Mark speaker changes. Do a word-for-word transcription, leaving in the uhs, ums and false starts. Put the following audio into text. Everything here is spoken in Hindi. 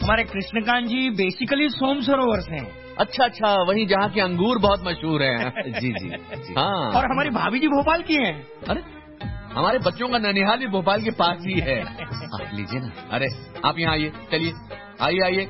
Speaker 1: हमारे कृष्णकांत जी बेसिकली सोम सरोवर से हैं।
Speaker 2: अच्छा अच्छा, वहीं जहाँ के अंगूर बहुत मशहूर हैं। जी जी जी। हाँ,
Speaker 1: और हमारी भाभी जी भोपाल की हैं।
Speaker 2: अरे हमारे बच्चों का ननिहाल भी भोपाल के पास ही है। आप लीजिए ना। अरे आप यहाँ आइए, चलिए आइए आइए।